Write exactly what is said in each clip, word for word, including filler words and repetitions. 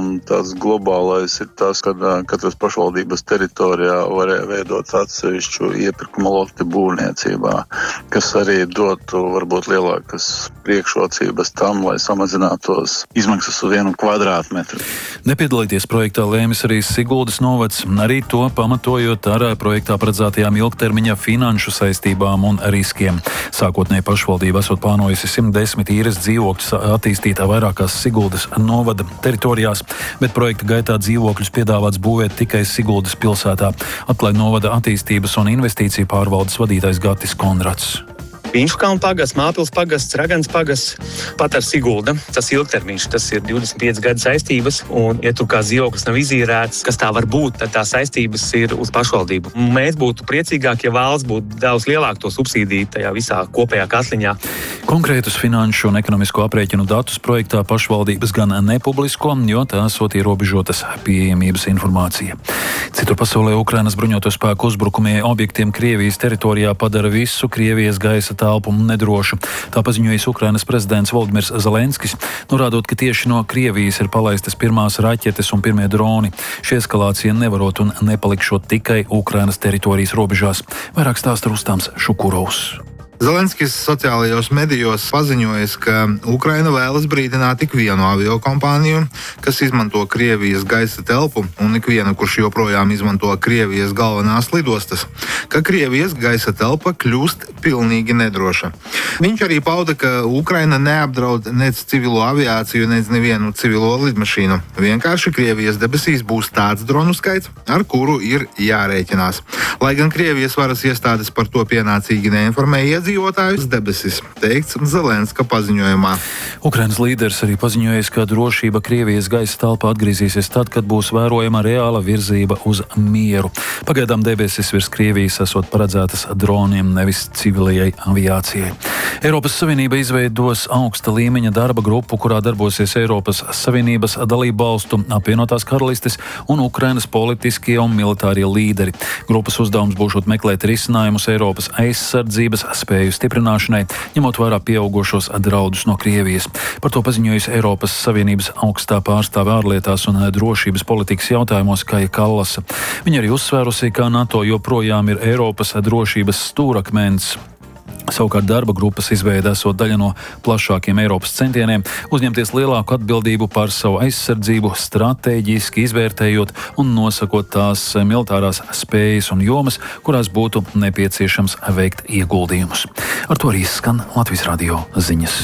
tāds globālais ir tas, ka katras pašvaldības teritorijā varēja veidot atsevišķu iepirkuma lokti būvniecībā, kas arī dotu varbūt lielākas priekšrocības tam, lai samazinātos izmaksas uz vienu kvadrātmetru. Nepiedalīties projektā lēmis arī Siguldas novads, arī to pamatojot ar projektā paredzētajām ilgtermiņa finanšu saistībām un riskiem. Sākotnēji pašvaldība esot plānojusi simt desmit īres dzīvokļus attīstīt vairākās Siguldas novada teritorijās, bet projekta gaitā dzīvokļus piedāvāts būvēt tikai Siguldas pilsētā, atklāja novada attīstības un investīciju pārvaldes vadītājs Gatis Konrads. Pīņškalna pagasts, Māpils pagasts, Ragans pagasts, pat ar Sigulda. Tas ilgtermiņš, tas ir divdesmit pieci gadu saistības, un ja tu kā dzīvoklis nav izīrēts, kas tā var būt, tad tā saistības ir uz pašvaldību. Mēs būtu priecīgāki, ja valsts būtu devusi lielāku to subsīdiju tajā visā kopējā katliņā. Konkrētus finanšu un ekonomisko aprēķinu datus projektā pašvaldības gan nepublisko, jo tā esot ierobežotas pieejamības informācija. Citur pasaulē Ukrainas bruņoto spēku uzbrukumie objektiem Krievijas teritorijā padara visu Krievijas gaisa telpu nedrošu. Tā paziņojis Ukrainas prezidents Voldimirs Zelenskis, norādot, ka tieši no Krievijas ir palaistas pirmās raķetes un pirmie droni. Šī eskalācija nevarot un nepalikšot tikai Ukrainas teritorijas robežās. Vairāk stāsta Rustāms Šukurovs. Zelenskis sociālajos medijos paziņojis, ka Ukraina vēlas brīdināt ikvienu aviokompāniju, kas izmanto Krievijas gaisa telpu, un ikvienu, kurš joprojām izmanto Krievijas galvenās lidostas, ka Krievijas gaisa telpa kļūst pilnīgi nedroša. Viņš arī pauda, ka Ukraina neapdraud nec civilo aviāciju, nec nevienu civilo lidmašīnu. Vienkārši Krievijas debesīs būs tāds dronu skaits, ar kuru ir jārēķinās. Lai gan Krievijas varas iestādes par to pienācīgi neinformēja iedzīvotājus debesis, teikts Zelenska paziņojumā. Ukrainas līderis arī paziņojis, ka drošība Krievijas gaisa telpā atgriezīsies tad, kad būs vērojama reāla virzība uz mieru. Pagaidām debesis virs Krievijas esot paredzētas droniem, nevis civilajai aviācijai. Eiropas Savienība izveidos augsta līmeņa darba grupu, kurā darbosies Eiropas Savienības dalību valstu, apvienotās karalistes un Ukrainas politiskie un militārie līderi. Grupas uzdevums būšot meklēt risinājumus Eiropas aizsardzības spēju stiprināšanai, ņemot vērā pieaugušos draudus no Krievijas. Par to paziņojusi Eiropas Savienības augstā pārstāve ārlietās un drošības politikas jautājumos Kaja Kallasa. Viņa arī uzsvērusi, ka NATO joprojām ir Eiropas drošības stūrakmens. Savukārt darba grupas izveide esot daļa no plašākiem Eiropas centieniem uzņemties lielāku atbildību par savu aizsardzību, stratēģiski izvērtējot un nosakot tās militārās spējas un jomas, kurās būtu nepieciešams veikt ieguldījumus. Ar to arī skan Latvijas radio ziņas.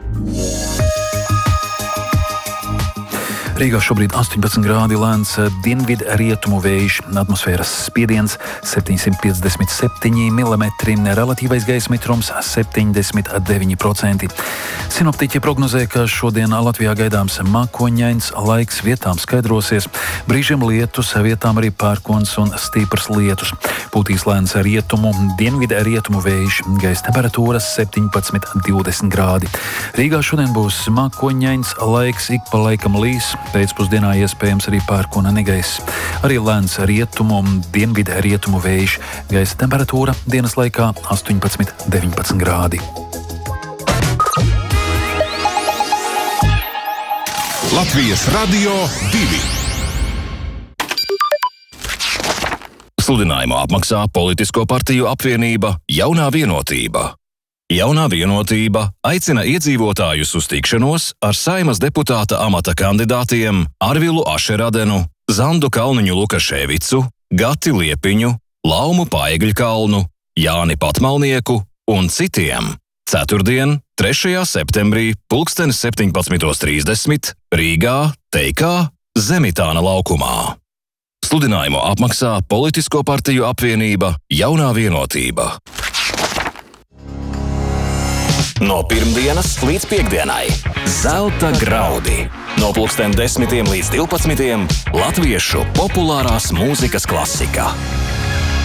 Rīgā šobrīd astoņpadsmit grādi, lēns dienvidu rietumu vējš, atmosfēras spiediens septiņsimt piecdesmit septiņi milimetri, relatīvais gaisa mitrums septiņdesmit deviņi procenti. Sinoptiķi prognozē, ka šodien Latvijā gaidāms mākoņains laiks, vietām skaidrosies, brīžiem lietus, vietām arī pērkons un stiprs lietus. Pūtīs lēns rietumu, dienvidu rietumu vējš, gaisa temperatūra septiņpadsmit divdesmit grādi. Rīgā šodien būs mākoņains laiks, ik pa laikam līs. Pēcpusdienā iespējams arī pērkona negaiss. Arī lēns rietumu, dienvidu rietumu vējš, gaisa temperatūra dienas laikā astoņpadsmit deviņpadsmit grādi. Latvijas radio divi. Sludinājumu apmaksā Politisko partiju apvienība Jaunā vienotība. Jaunā vienotība aicina iedzīvotājus uz tikšanos ar Saeimas deputāta amata kandidātiem Arvilu Ašeradenu, Zandu Kalniņu Lukaševicu, Gati Liepiņu, Laumu Paegļkalnu, Jāni Patmalnieku un citiem. Ceturtdien, trešajā septembrī, pulkstenis septiņpadsmit trīsdesmit, Rīgā, Teikā, Zemitāna laukumā. Sludinājumu apmaksā Politisko partiju apvienība Jaunā vienotība. No pirmdienas līdz piekdienai Zelta graudi. No pulksten desmitiem līdz divpadsmitiem latviešu populārās mūzikas klasika.